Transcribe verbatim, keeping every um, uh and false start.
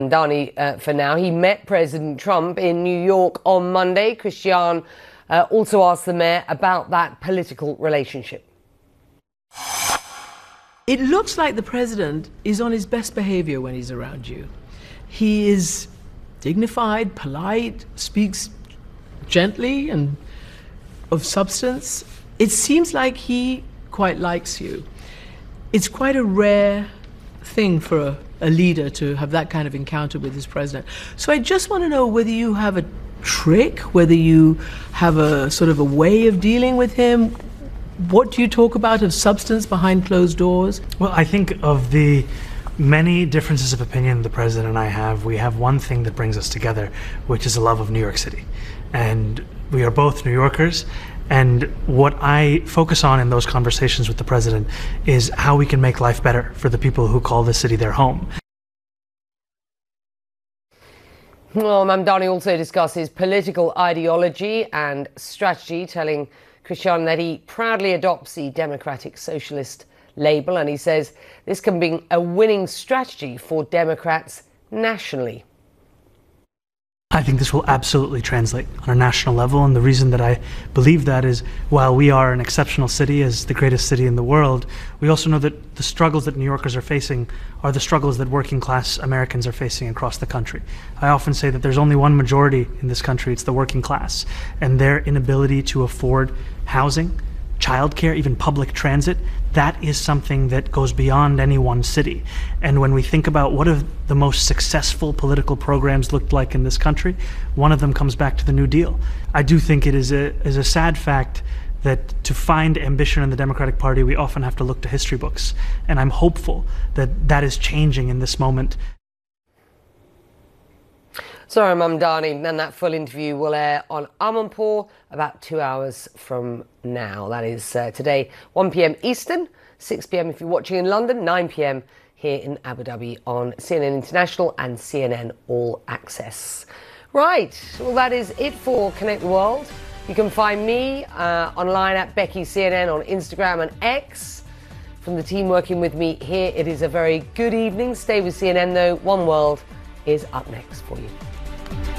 Mamdani, uh, for now. He met President Trump in New York on Monday. Christian uh, also asked the mayor about that political relationship. It looks like the president is on his best behavior when he's around you. He is dignified, polite, speaks gently and of substance. It seems like he quite likes you. It's quite a rare thing for a, a leader to have that kind of encounter with his president. So I just want to know whether you have a trick, whether you have a sort of a way of dealing with him. What do you talk about of substance behind closed doors? Well, I think of the many differences of opinion the president and I have, we have one thing that brings us together, which is a love of New York City. And we are both New Yorkers. And what I focus on in those conversations with the president is how we can make life better for the people who call the city their home. Well, Mamdani also discusses political ideology and strategy, telling Christian that he proudly adopts the Democratic Socialist label, and he says this can be a winning strategy for Democrats nationally. I think this will absolutely translate on a national level, and the reason that I believe that is, while we are an exceptional city as the greatest city in the world, we also know that the struggles that New Yorkers are facing are the struggles that working class Americans are facing across the country. I often say that there's only one majority in this country, it's the working class, and their inability to afford housing, childcare, even public transit, that is something that goes beyond any one city. And when we think about what have the most successful political programs looked like in this country, one of them comes back to the New Deal. I do think it is a, is a sad fact that to find ambition in the Democratic Party, we often have to look to history books. And I'm hopeful that that is changing in this moment. Sorry, Mamdani, and that full interview will air on Amanpour about two hours from now. That is uh, today, one p m Eastern, six p m if you're watching in London, nine p m here in Abu Dhabi on C N N International and C N N All Access. Right, well, that is it for Connect the World. You can find me uh, online at Becky C N N on Instagram and X. From the team working with me here, it is a very good evening. Stay with C N N though. One World is up next for you.